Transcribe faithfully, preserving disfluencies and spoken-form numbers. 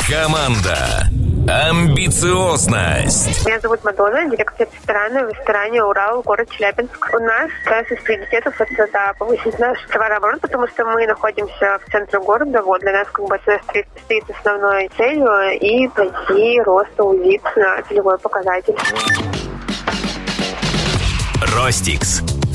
Команда. Амбициозность. Меня зовут Мадонна, директор ресторана в ресторане «Урал», город Челябинск. У нас сейчас из приоритетов это да, повысить наш товарооборот, потому что мы находимся в центре города. Вот для нас как бы это стоит основной целью и пойти роста УЗИП на целевой показатель. Ростикс.